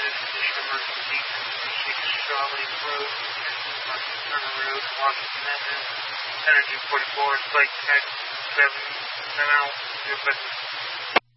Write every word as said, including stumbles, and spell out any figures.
condition emergency, six Charlie Road, Turner Road, Washington Avenue, Energy forty-four, Flight Tech seven, now, your business.